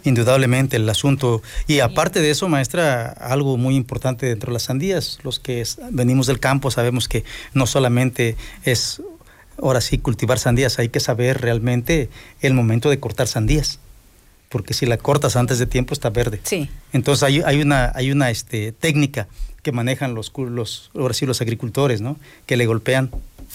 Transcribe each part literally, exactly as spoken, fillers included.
Indudablemente el asunto. Y aparte de eso, maestra, algo muy importante dentro de las sandías, los que es, venimos del campo sabemos que no solamente es, ahora sí, cultivar sandías, hay que saber realmente el momento de cortar sandías. Porque si la cortas antes de tiempo está verde. Sí. Entonces hay, hay una, hay una este, técnica que manejan los, los, ahora sí, los agricultores, ¿no? Que le golpean,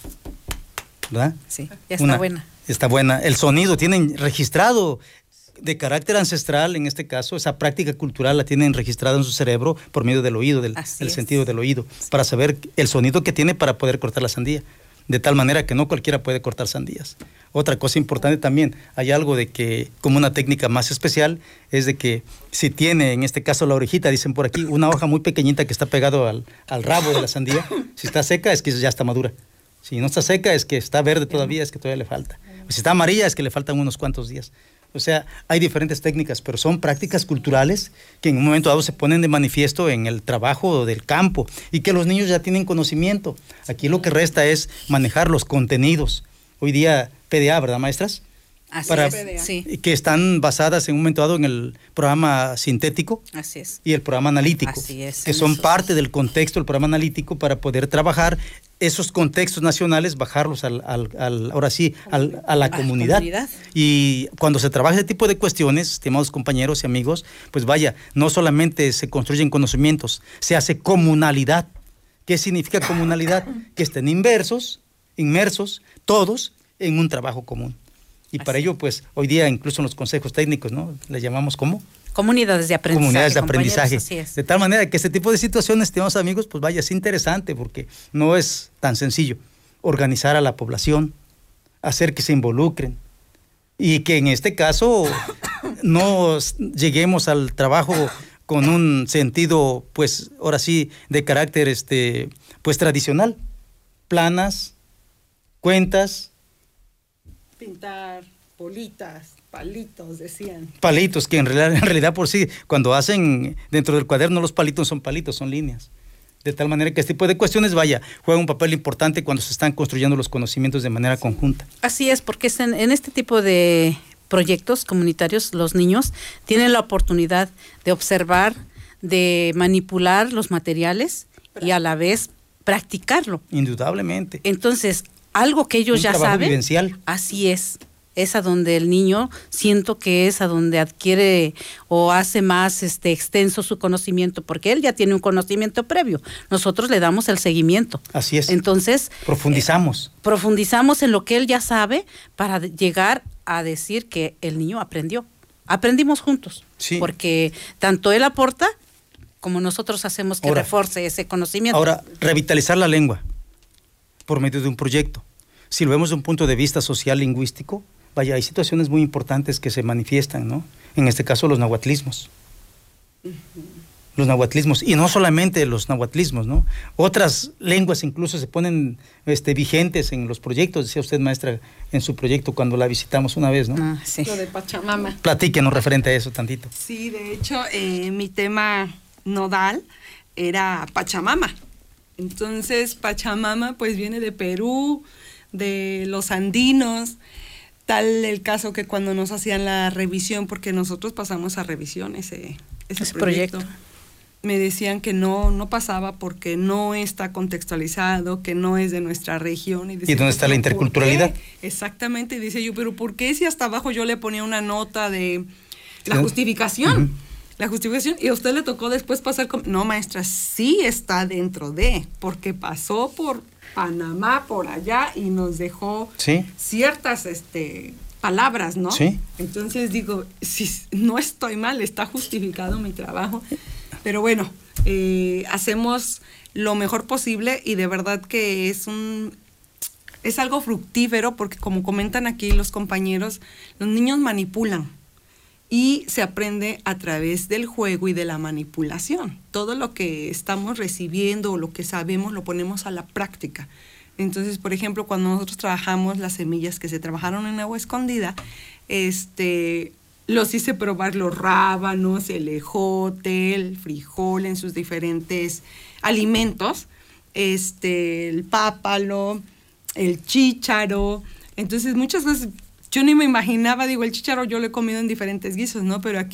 ¿verdad? Sí, ya está una, buena. Está buena. El sonido tienen registrado de carácter ancestral, en este caso, esa práctica cultural la tienen registrada en su cerebro por medio del oído, del, del sentido del oído, para saber el sonido que tiene para poder cortar la sandía. De tal manera que no cualquiera puede cortar sandías. Otra cosa importante también, hay algo de que, como una técnica más especial, es de que si tiene, en este caso la orejita, dicen por aquí, una hoja muy pequeñita que está pegado al, al rabo de la sandía, si está seca es que ya está madura. Si no está seca es que está verde todavía, es que todavía le falta. Si está amarilla es que le faltan unos cuantos días. O sea, hay diferentes técnicas, pero son prácticas culturales que en un momento dado se ponen de manifiesto en el trabajo del campo y que los niños ya tienen conocimiento. Aquí lo que resta es manejar los contenidos. Hoy día P D A, ¿verdad, maestras? Así Para, es, sí. Que están basadas en un momento dado en el programa sintético. Así es. Y el programa analítico. Así es, que son eso parte es. del contexto del programa analítico para poder trabajar esos contextos nacionales, bajarlos al, al, al ahora sí, al, a la comunidad. comunidad. Y cuando se trabaja ese tipo de cuestiones, estimados compañeros y amigos, pues vaya, no solamente se construyen conocimientos, se hace comunalidad. ¿Qué significa comunalidad? Que estén inversos, inmersos, todos en un trabajo común. Y para ello, pues, hoy día, incluso en los consejos técnicos, ¿no? Le llamamos ¿cómo? Comunidades de aprendizaje. Comunidades de aprendizaje. Así es. De tal manera que este tipo de situaciones, estimados amigos, pues vaya, es interesante porque no es tan sencillo organizar a la población, hacer que se involucren y que en este caso no lleguemos al trabajo con un sentido, pues, ahora sí, de carácter, este, pues, tradicional. Planas, cuentas. Pintar, bolitas, palitos, decían. Palitos, que en realidad, en realidad por sí, cuando hacen dentro del cuaderno los palitos son palitos, son líneas. De tal manera que este tipo de cuestiones, vaya, juegan un papel importante cuando se están construyendo los conocimientos de manera conjunta. Así es, porque en, en este tipo de proyectos comunitarios, los niños tienen la oportunidad de observar, de manipular los materiales y a la vez practicarlo. Indudablemente. Entonces, algo que ellos un ya trabajo saben, vivencial. Así es, es a donde el niño, siento que es a donde adquiere o hace más este extenso su conocimiento, porque él ya tiene un conocimiento previo, nosotros le damos el seguimiento. Así es. Entonces, profundizamos. Eh, profundizamos en lo que él ya sabe para llegar a decir que el niño aprendió. Aprendimos juntos, sí. Porque tanto él aporta como nosotros hacemos que ahora, refuerce ese conocimiento. Ahora, revitalizar la lengua por medio de un proyecto. Si lo vemos de un punto de vista social lingüístico, vaya, hay situaciones muy importantes que se manifiestan, ¿no? En este caso, los nahuatlismos. Uh-huh. Los nahuatlismos, y no solamente los nahuatlismos, ¿no? Otras lenguas incluso se ponen este, vigentes en los proyectos, decía usted, maestra, en su proyecto cuando la visitamos una vez, ¿no? Ah, sí. Lo de Pachamama. Platíquenos referente a eso tantito. Sí, de hecho, eh, mi tema nodal era Pachamama. Entonces, Pachamama pues viene de Perú, de los andinos, tal el caso que cuando nos hacían la revisión, porque nosotros pasamos a revisión ese, ese, ese proyecto, proyecto, me decían que no, no pasaba porque no está contextualizado, que no es de nuestra región. ¿Y, ¿Y dónde está la interculturalidad? Exactamente, dice yo, pero ¿por qué si hasta abajo yo le ponía una nota de la justificación? Uh-huh. La justificación, y a usted le tocó después pasar con... No, maestra, sí está dentro de, porque pasó por Panamá, por allá, y nos dejó ¿sí? ciertas este, palabras, ¿no? Sí. Entonces digo, si no estoy mal, está justificado mi trabajo. Pero bueno, eh, hacemos lo mejor posible y de verdad que es un... es algo fructífero porque como comentan aquí los compañeros, los niños manipulan. Y se aprende a través del juego y de la manipulación. Todo lo que estamos recibiendo o lo que sabemos lo ponemos a la práctica. Entonces, por ejemplo, cuando nosotros trabajamos las semillas que se trabajaron en agua escondida, este, los hice probar los rábanos, el ejote, el frijol en sus diferentes alimentos, este, el pápalo, el chícharo. Entonces, muchas veces... Yo ni me imaginaba, digo, el chícharo yo lo he comido en diferentes guisos, ¿no? Pero aquí